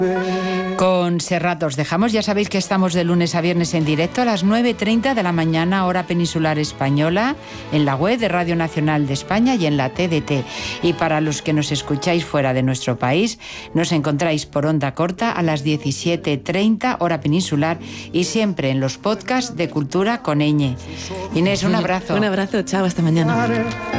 Con Serrat os dejamos. Ya sabéis que estamos de lunes a viernes en directo a las 9:30 de la mañana, hora peninsular española, en la web de Radio Nacional de España y en la TDT. Y para los que nos escucháis fuera de nuestro país, nos encontráis por onda corta a las 17:30, hora peninsular, y siempre en los podcasts de Cultura con Ñ. Inés, un abrazo. Un abrazo, chao, hasta mañana.